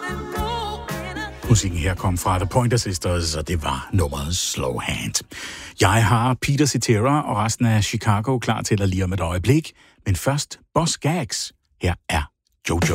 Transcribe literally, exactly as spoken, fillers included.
Musikken her kom fra The Pointer Sisters, og det var nummeret Slow Hand. Jeg har Peter Cetera og resten af Chicago klar til at lige om et øjeblik, men først Boss Gags. Her er Jojo.